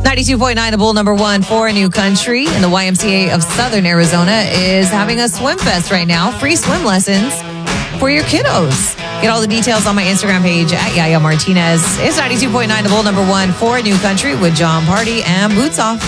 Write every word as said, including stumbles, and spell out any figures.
ninety-two point nine, the Bull number one for New Country. And the Y M C A of Southern Arizona is having a swim fest right now. Free swim lessons for your kiddos. Get all the details on my Instagram page at Yaya Martinez. It's ninety-two point nine, the Bull number one for New Country with John Party and Boots Off.